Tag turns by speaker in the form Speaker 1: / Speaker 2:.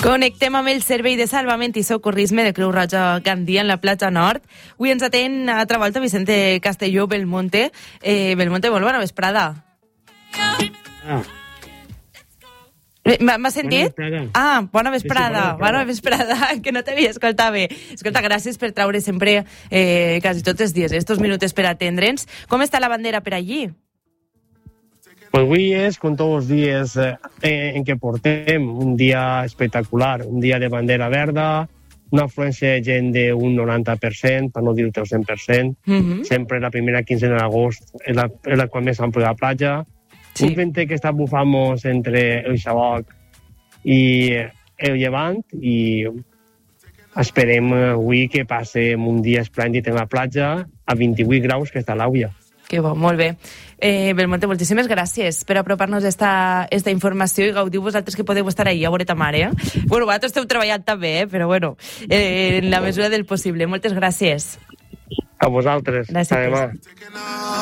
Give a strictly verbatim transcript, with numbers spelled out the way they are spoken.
Speaker 1: Connectem amb el Servei de Salvament i Socorrisme de Creu Roja Gandia en la platja nord. Avui ens atén a altra volta Vicente Castelló Belmonte. Eh, Belmonte, molt bona vesprada.
Speaker 2: Ah.
Speaker 1: M'ha sentit?
Speaker 2: Bona
Speaker 1: ah, bona vesprada.
Speaker 2: Sí, sí, bona
Speaker 1: bona vesprada, que no t'havia escoltat bé. Escolta, gràcies per traure sempre, eh, quasi tots els dies, estos minuts per atendre'ns. Com està la bandera per allí?
Speaker 2: Pues avui és, com tots els dies eh, en què portem, un dia espectacular, un dia de bandera verda, una afluència de gent d'un noranta per cent, per no dir el cent per cent. Mm-hmm. Sempre la primera quinzena d'agost és la, és la quan més s'omple la platja. Sí. Un vent que està bufant entre el Xaloc i el Llevant i esperem avui que passem un dia esplèndid en la platja a vint-i-vuit graus, que està l'àuia.
Speaker 1: Que bo, molt bé. Eh, Belmonte, moltíssimes gràcies per apropar-nos esta, esta informació i gaudiu vosaltres que podeu estar ahí a veure ta mare. Eh? Bueno, vosaltres esteu treballant també, eh? Però bueno, eh, en la mesura del possible. Moltes gràcies.
Speaker 2: A vosaltres.
Speaker 1: Gràcies.
Speaker 2: A demà.